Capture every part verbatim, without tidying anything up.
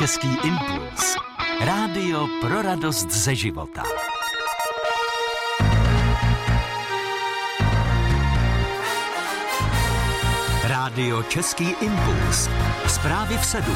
Český impuls. Rádio pro radost ze života. Rádio Český impuls. Zprávy v sedm.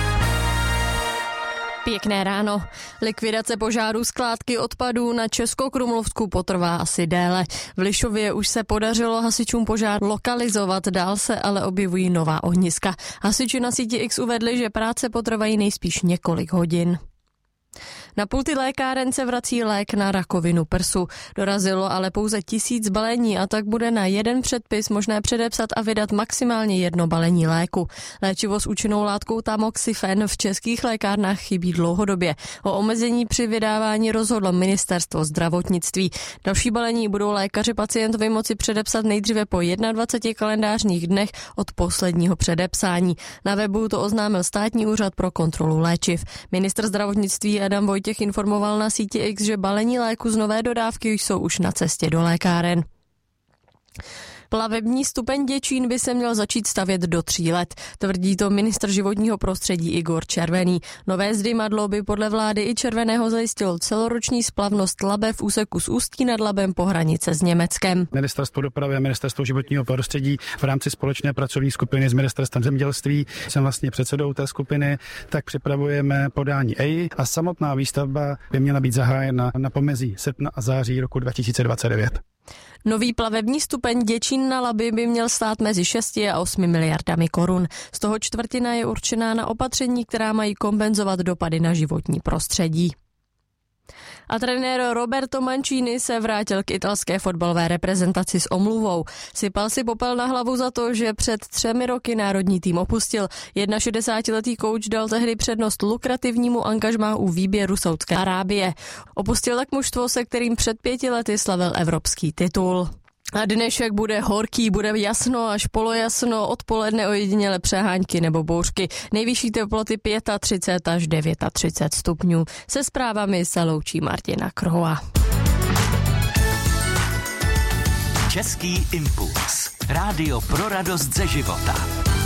Pěkné ráno. Likvidace požáru skládky odpadů na Českokrumlovsku potrvá asi déle. V Lišově už se podařilo hasičům požár lokalizovat, dál se ale objevují nová ohniska. Hasiči na síti X uvedli, že práce potrvají nejspíš několik hodin. Na pulty lékáren se vrací lék na rakovinu prsu. Dorazilo ale pouze tisíc balení a tak bude na jeden předpis možné předepsat a vydat maximálně jedno balení léku. Léčivo s účinnou látkou tamoxifen v českých lékárnách chybí dlouhodobě. O omezení při vydávání rozhodlo ministerstvo zdravotnictví. Další balení budou lékaři pacientovi moci předepsat nejdříve po dvaceti jedné kalendářních dnech od posledního předepsání. Na webu to oznámil Státní úřad pro kontrolu léčiv. Ministr zdravotnictví Adam Vojtěch informoval na síti X, že balení léku z nové dodávky jsou už na cestě do lékáren. Plavební stupeň Děčín by se měl začít stavět do tří let, tvrdí to ministr životního prostředí Igor Červený. Nové zdymadlo by podle vlády i Červeného zajistilo celoroční splavnost Labe v úseku s Ústí nad Labem po hranice s Německem. Ministerstvo dopravy a ministerstvo životního prostředí v rámci společné pracovní skupiny s ministerstvem zemědělství, jsem vlastně předsedou té skupiny, tak připravujeme podání E I a samotná výstavba by měla být zahájena na pomezí srpna a září roku dva tisíce dvacet devět. Nový plavební stupeň Děčín na Labi by měl stát mezi šesti a osmi miliardami korun. Z toho čtvrtina je určená na opatření, která mají kompenzovat dopady na životní prostředí. A trenér Roberto Mancini se vrátil k italské fotbalové reprezentaci s omluvou. Sypal si popel na hlavu za to, že před třemi roky národní tým opustil. šedesátiletý kouč dal tehdy přednost lukrativnímu angažmá u výběru Saúdské Arábie. Opustil tak mužstvo, se kterým před pěti lety slavil evropský titul. A dnešek bude horký, bude jasno až polojasno, odpoledne ojediněle přehánky nebo bouřky. Nejvyšší teploty třicet pět až třicet devět stupňů. Se zprávami se loučí Martina Kroha. Český impuls. Rádio pro radost ze života.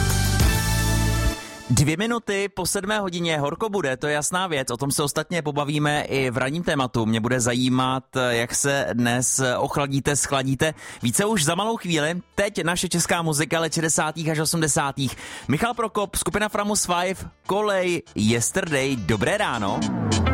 Dvě minuty po sedmé hodině horko bude, to je jasná věc, o tom se ostatně pobavíme i v ranním tématu. Mě bude zajímat, jak se dnes ochladíte, schladíte. Více už za malou chvíli, teď naše česká muzika let šedesátých až osmdesátých. Michal Prokop, skupina Framus pět, Kolej, Yesterday, dobré ráno.